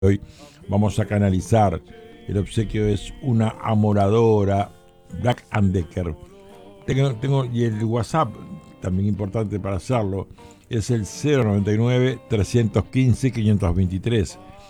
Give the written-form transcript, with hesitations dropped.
hoy vamos a canalizar. El obsequio es una amoradora Black and Decker. Y el WhatsApp, también importante para hacerlo, es el 099 315 523.